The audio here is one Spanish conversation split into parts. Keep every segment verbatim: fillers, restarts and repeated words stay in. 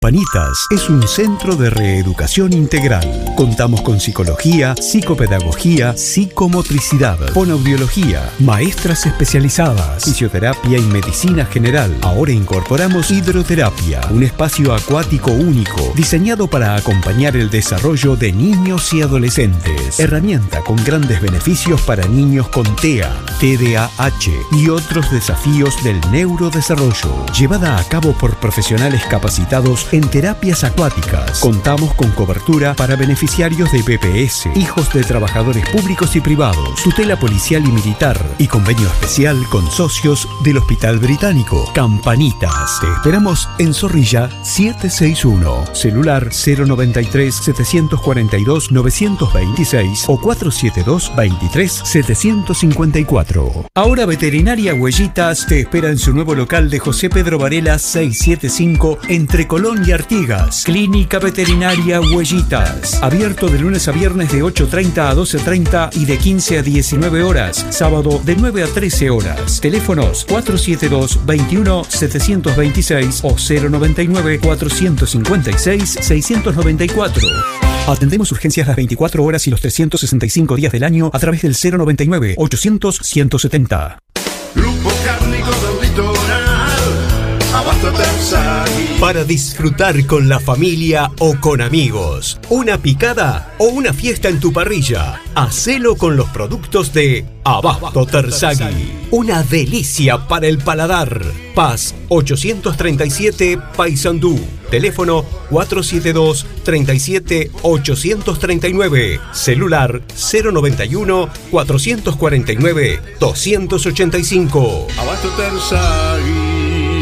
Campanitas es un centro de reeducación integral. Contamos con psicología, psicopedagogía, psicomotricidad, fonoaudiología, maestras especializadas, fisioterapia y medicina general. Ahora incorporamos hidroterapia, un espacio acuático único, diseñado para acompañar el desarrollo de niños y adolescentes. Herramienta con grandes beneficios para niños con T E A, T D A H y otros desafíos del neurodesarrollo. Llevada a cabo por profesionales capacitados en terapias acuáticas. Contamos con cobertura para beneficiarios de B P S, hijos de trabajadores públicos y privados, tutela policial y militar y convenio especial con socios del Hospital Británico. Campanitas. Te esperamos en Zorrilla setecientos sesenta y uno. Celular cero noventa y tres, setecientos cuarenta y dos, novecientos veintiséis o cuatro siete dos, veintitrés, setecientos cincuenta y cuatro. Ahora Veterinaria Huellitas te espera en su nuevo local de José Pedro Varela seiscientos setenta y cinco entre Colón y Artigas. Clínica Veterinaria Huellitas. Abierto de lunes a viernes de ocho treinta a doce treinta y de quince a diecinueve horas. Sábado de nueve a trece horas. Teléfonos cuatro siete dos, veintiuno, setecientos veintiséis o cero noventa y nueve, cuatrocientos cincuenta y seis, seiscientos noventa y cuatro. Atendemos urgencias las veinticuatro horas y los trescientos sesenta y cinco días del año a través del cero noventa y nueve, ochocientos, ciento setenta. Grupo Cárnico del Litoral. Abasto Terzaghi. Para disfrutar con la familia o con amigos, una picada o una fiesta en tu parrilla, hacelo con los productos de Abasto Terzaghi. Una delicia para el paladar. Paz ochocientos treinta y siete, Paysandú. Teléfono cuatro siete dos, treinta y siete, ochocientos treinta y nueve. Celular cero noventa y uno, cuatrocientos cuarenta y nueve, doscientos ochenta y cinco. Abasto Terzaghi.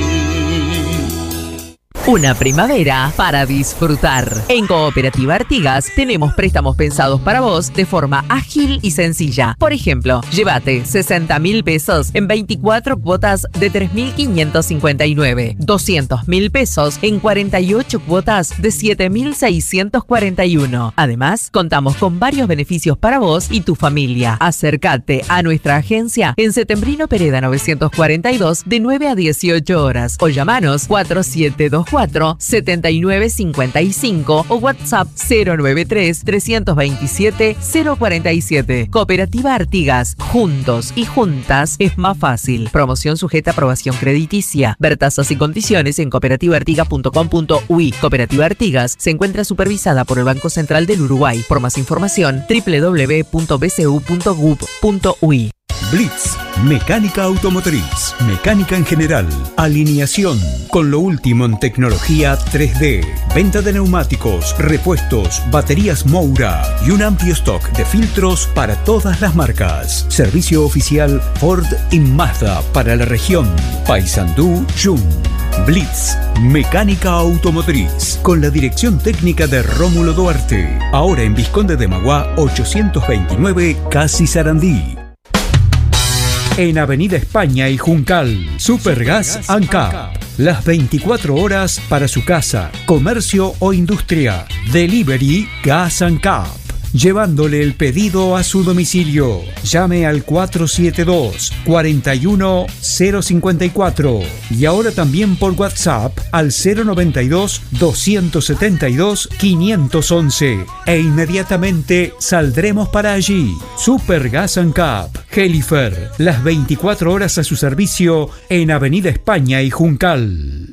Una primavera para disfrutar. En Cooperativa Artigas tenemos préstamos pensados para vos de forma ágil y sencilla. Por ejemplo, llévate sesenta mil pesos en veinticuatro cuotas de tres mil quinientos cincuenta y nueve, doscientos mil pesos en cuarenta y ocho cuotas de siete mil seiscientos cuarenta y uno. Además, contamos con varios beneficios para vos y tu familia. Acércate a nuestra agencia en Setembrino Pereda novecientos cuarenta y dos de nueve a dieciocho horas o llamanos cuatro siete dos cuatro, siete nueve cinco cinco o WhatsApp cero nueve tres, tres dos siete, cero cuatro siete. Cooperativa Artigas, juntos y juntas es más fácil. Promoción sujeta a aprobación crediticia. Ver tasas y condiciones en cooperativa artigas punto com punto uy. Cooperativa Artigas se encuentra supervisada por el Banco Central del Uruguay. Por más información, doble u doble u doble u punto b c u punto gov punto uy. Blitz, mecánica automotriz, mecánica en general, alineación, con lo último en tecnología tres D, venta de neumáticos, repuestos, baterías Moura y un amplio stock de filtros para todas las marcas. Servicio oficial Ford y Mazda para la región, Paysandú, Jun. Blitz, mecánica automotriz, con la dirección técnica de Rómulo Duarte. Ahora en Vizconde de Maguá ochocientos veintinueve, Casi Sarandí. En Avenida España y Juncal, Supergas ANCAP. Las veinticuatro horas para su casa, comercio o industria. Delivery Gas ANCAP. Llevándole el pedido a su domicilio. Llame al cuatro siete dos, cuarenta y uno, cero cincuenta y cuatro y ahora también por WhatsApp al cero noventa y dos, doscientos setenta y dos, quinientos once e inmediatamente saldremos para allí. Supergas ANCAP, Helifer, las veinticuatro horas a su servicio en Avenida España y Juncal.